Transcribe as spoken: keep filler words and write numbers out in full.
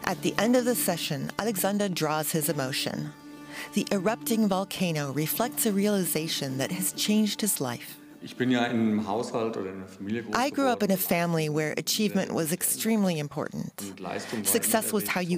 At the end of the session, Alexander draws his emotion. The erupting volcano reflects a realization that has changed his life. Ich bin ja in einem Haushalt oder in einer Familie groß I grew up in a geworden. family where achievement was extremely important. Und Leistung war immer Success was sehr how wichtig. you